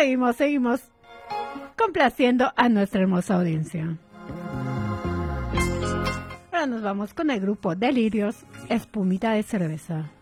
seguimos complaciendo a nuestra hermosa audiencia. Ahora nos vamos con el grupo Delirios, Espumita de Cerveza.